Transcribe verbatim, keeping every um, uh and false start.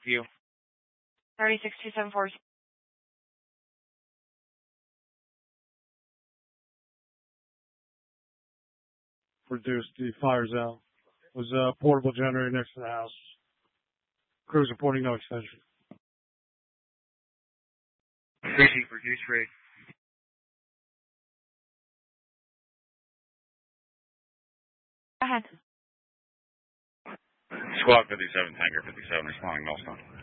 View. thirty-six two seven four. Reduced. The fire's out. It was a portable generator next to the house. Crews reporting no extension. Appreciate reduce rate. Go ahead. Squad fifty-seven, Tanker fifty-seven, responding Millstone.